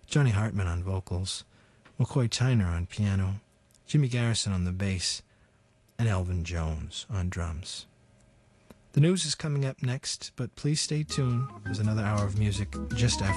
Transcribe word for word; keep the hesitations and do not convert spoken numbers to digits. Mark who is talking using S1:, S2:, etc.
S1: Johnny Hartman on vocals, McCoy Tyner on piano, Jimmy Garrison on the bass, and Elvin Jones on drums. The news is coming up next, but please stay tuned. There's another hour of music just after